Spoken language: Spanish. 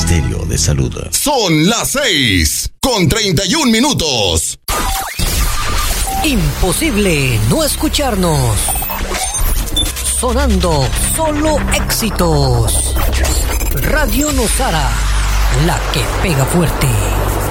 Ministerio de Salud. Son las 6:31. Imposible no escucharnos. Sonando solo éxitos. Radio Nosara, la que pega fuerte.